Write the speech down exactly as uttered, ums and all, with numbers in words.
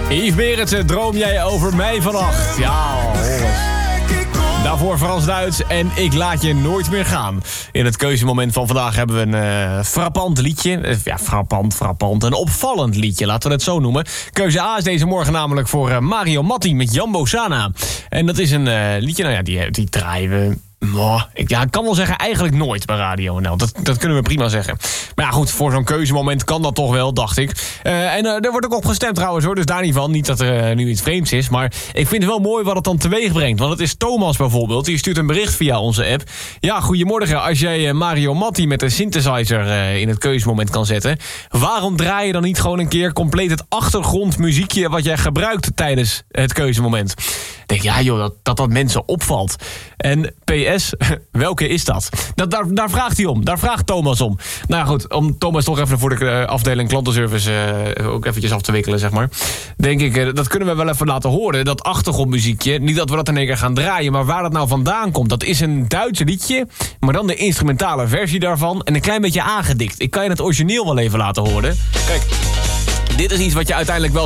Yves Berendsen, droom jij over mij vannacht? Ja, hoor eens. Daarvoor Frans-Duits en Ik laat je nooit meer gaan. In het keuzemoment van vandaag hebben we een uh, frappant liedje. Uh, ja, frappant, frappant. Een opvallend liedje, laten we het zo noemen. Keuze A is deze morgen namelijk voor uh, Mario Matti met Jambo Sana. En dat is een uh, liedje, nou ja, die, die draaien we... Oh, ik, ja, ik kan wel zeggen eigenlijk nooit bij Radio N L. Dat, dat kunnen we prima zeggen. Maar ja, goed, voor zo'n keuzemoment kan dat toch wel, dacht ik. Uh, en uh, er wordt ook op gestemd trouwens, hoor. Dus daar niet van. Niet dat er uh, nu iets vreemds is. Maar ik vind het wel mooi wat het dan teweeg brengt. Want het is Thomas bijvoorbeeld. Die stuurt een bericht via onze app. Ja, goedemorgen. Als jij uh, Mario Matti met een synthesizer uh, in het keuzemoment kan zetten... waarom draai je dan niet gewoon een keer compleet het achtergrondmuziekje... wat jij gebruikt tijdens het keuzemoment? Ik denk, ja joh, dat, dat dat mensen opvalt. En P S, welke is dat? dat daar, daar vraagt hij om. Daar vraagt Thomas om. Nou ja, goed, om Thomas toch even voor de uh, afdeling klantenservice uh, ook eventjes af te wikkelen, zeg maar. Denk ik, uh, dat kunnen we wel even laten horen. Dat achtergrondmuziekje. Niet dat we dat in één keer gaan draaien, maar waar dat nou vandaan komt. Dat is een Duits liedje, maar dan de instrumentale versie daarvan. En een klein beetje aangedikt. Ik kan je het origineel wel even laten horen. Kijk, dit is iets wat je uiteindelijk wel